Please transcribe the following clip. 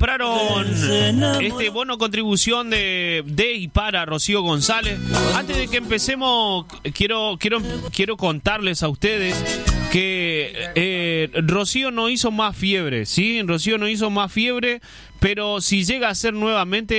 compraron este bono contribución de y para Rocío González. Antes de que empecemos, quiero contarles a ustedes que Rocío no hizo más fiebre, ¿sí? Rocío no hizo más fiebre, pero si llega a ser nuevamente